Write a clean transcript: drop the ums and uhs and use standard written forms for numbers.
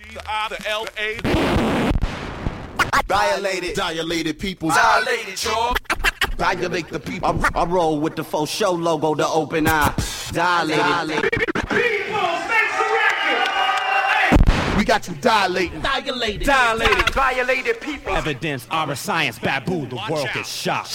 the I, the L, the A. Dilated people. Dilated, y'all. Dilate the people. I roll with the faux show logo, the open eye. Dilated. We got you dilating. Dilated. Dilated people. Evidence, our science, baboo, the world gets shocked.